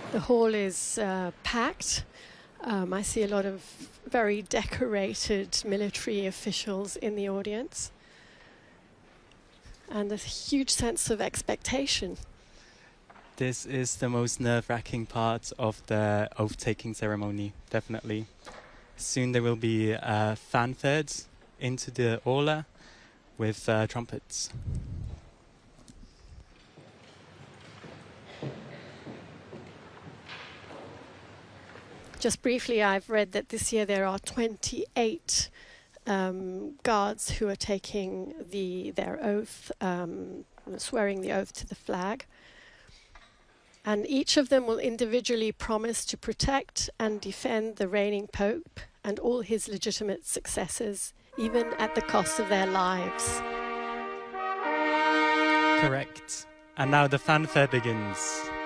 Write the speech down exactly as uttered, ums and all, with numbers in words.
The hall is uh, packed. Um, I see a lot of very decorated military officials in the audience. And a huge sense of expectation. This is the most nerve-wracking part of the oath-taking ceremony, definitely. Soon there will be uh, fanfares into the aula with uh, trumpets. Just briefly, I've read that this year there are twenty-eight um, guards who are taking the their oath, um, swearing the oath to the flag. And each of them will individually promise to protect and defend the reigning Pope and all his legitimate successors, even at the cost of their lives. Correct. And now the fanfare begins.